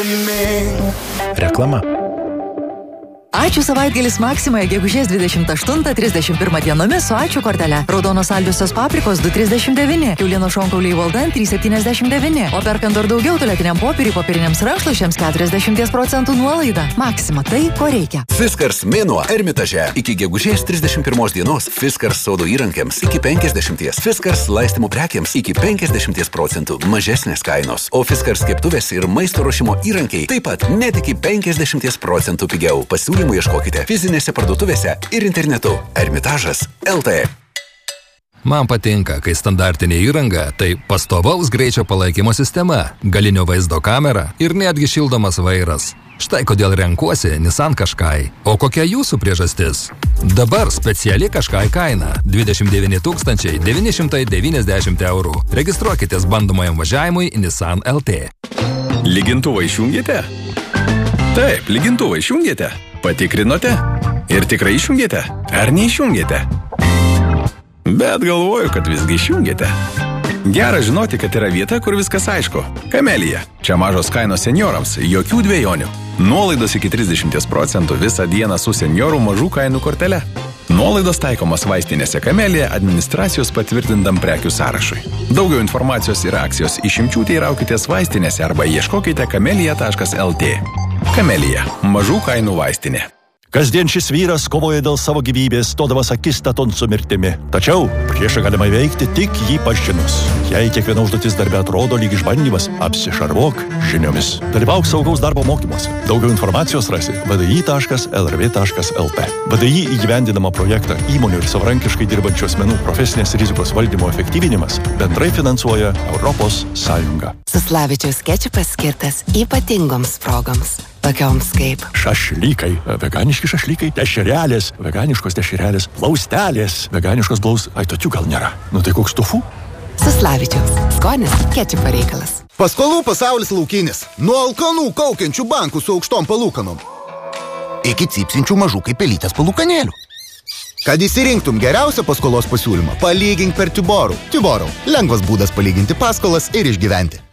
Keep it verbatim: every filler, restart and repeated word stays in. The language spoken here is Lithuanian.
Reklama. Ačiū savaitgalis Maksimoje gegužės dvidešimt aštuntą trisdešimt pirmą dienomis su ačiū kortele. Raudonos saldžiosios paprikos du trisdešimt devyni, kiaulienos šonkauliai Valdan trys septyniasdešimt devyni, o perkant dar daugiau tualetiniam popieriui popieriniams rankšluosčiams keturiasdešimt procentų nuolaida. Maksima, tai ko reikia. Fiskars mėnuo Ermitaže. Iki gegužės trisdešimt pirmos dienos Fiskars sodo įrankiams iki penkiasdešimt, Fiskars laistymų prekiams iki penkiasdešimt procentų mažesnės kainos, o Fiskars keptuvės ir maisto ruošimo įrankiai taip pat net iki penkiasdešimt procentų pigiau. Pasiūlymų ieškokite fizinėse parduotuvėse ir internetu. Ermitažas L T. Man patinka, kai standartinė įranga tai pastovaus greičio palaikymo sistema, galinio vaizdo kamera ir netgi šildomas vairas. Štai kodėl renkuosi Nissan Qashqai. O kokia jūsų priežastis? Dabar speciali Qashqai kaina – dvidešimt devyni tūkstančiai devyni šimtai devyniasdešimt eurų. Registruokitės bandomajam važiavimui Nissan L T. Lygintuvą išjungėte? Taip, lygintuvą išjungėte. Patikrinote? Ir tikrai išjungėte? Ar neišjungėte? Bet galvoju, kad visgi išjungėte. Gera žinoti, kad yra vieta, kur viskas aišku. Kamelija. Čia mažos kainos seniorams, jokių dvejonių. Nuolaidos iki trisdešimt procentų visą dieną su seniorų mažų kainų kortele. Nuolaidos taikomas vaistinėse Kamelija administracijos patvirtintam prekių sąrašui. Daugiau informacijos ir akcijos išimčių teiraukitės vaistinėse arba ieškokite kamelija taškas L T. Kamelija. Mažų kainų vaistinė. Kasdien šis vyras kovoja dėl savo gyvybės, stodamas akistaton su mirtimi. Tačiau priešą galima įveikti tik jį pažinus. Jei kiekviena užduotis darbe atrodo lyg išbandymas, apsišarvuok žiniomis. Dalyvauk saugaus darbo mokymuose. Daugiau informacijos rasi v d i taškas l r v taškas l t. v d i įgyvendinamą projektą įmonių ir savarankiškai dirbančių asmenų profesinės rizikos valdymo efektyvinimas bendrai finansuoja Europos Sąjunga. Saslavičiaus kečupas skirtas ypatingoms progoms. Tokioms kaip šašlykai, veganiški šašlykai, dešrelės, veganiškos dešrelės, plaustelės, veganiškos blaus, ai tokių gal nėra. Nu tai koks tofu? Saslavičiaus. Skonis kečupo reikalas. Paskolų pasaulis laukinis. Nuo alkanų kaukiančių bankų su aukštom palūkanom iki cypsinčių mažų kaip pelytės palūkanėlių. Kad įsirinktum geriausią paskolos pasiūlymą, palygink per Tiborų. Tiborų. Lengvas būdas palyginti paskolas ir išgyventi.